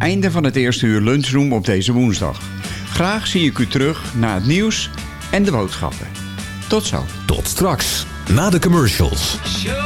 einde van het eerste uur lunchroom op deze woensdag. Graag zie ik u terug na het nieuws en de boodschappen. Tot zo. Tot straks, na de commercials.